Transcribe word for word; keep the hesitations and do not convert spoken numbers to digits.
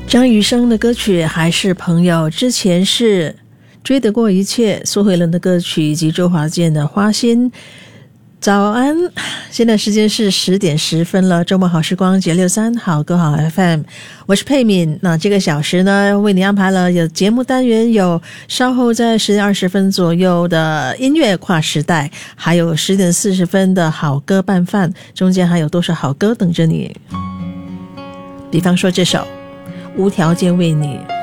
张雨生的歌曲还是朋友，之前是追得过一切，苏慧伦的歌曲以及周华健的花心。早安，现在时间是十点十分了，周末好时光九六三好歌好 F M， 我是佩敏。那这个小时呢，为你安排了有节目单元，有稍后在十点二十分左右的音乐跨时代，还有十点四十分的好歌拌饭，中间还有多少好歌等着你。比方说这首无条件为你。